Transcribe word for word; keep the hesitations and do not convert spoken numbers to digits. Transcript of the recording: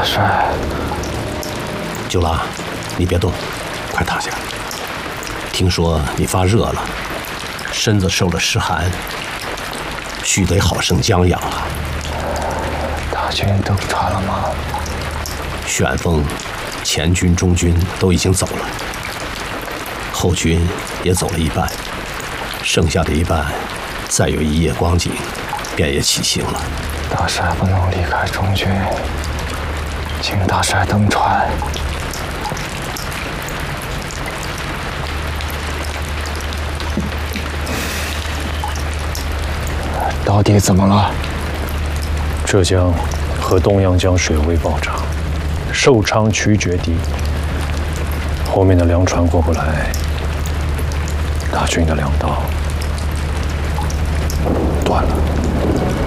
帅， 九郎，你别动，快躺下。听说你发热了，身子受了湿寒，须得好生将养啊。 大军登船了吗？ 旋风、前军、中军都已经走了，后军也走了一半，剩下的一半，再有一夜光景，便也起行了。 大帅不能离开中军，请大帅登船。到底怎么了？ 浙江和东阳江水位暴涨，寿昌渠决堤，后面的粮船过不来，大军的粮道断了。